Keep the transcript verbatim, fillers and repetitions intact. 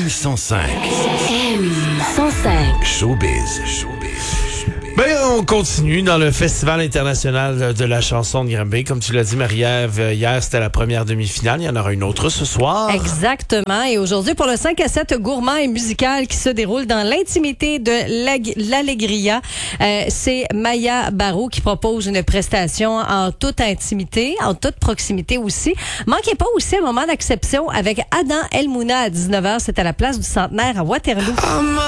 M cent cinq. M cent cinq. Showbiz. Ben, on continue dans le Festival international de la chanson de Granby. Comme tu l'as dit, Marie-Ève, hier, c'était la première demi-finale. Il y en aura une autre ce soir. Exactement. Et aujourd'hui, pour le cinq à sept gourmand et musical qui se déroule dans l'intimité de l'Ag- l'Allegria, euh, c'est Maya Barrault qui propose une prestation en toute intimité, en toute proximité aussi. Manquez pas aussi un moment d'acception avec Adam Elmouna à dix-neuf heures. C'est à la place du Centenaire à Waterloo.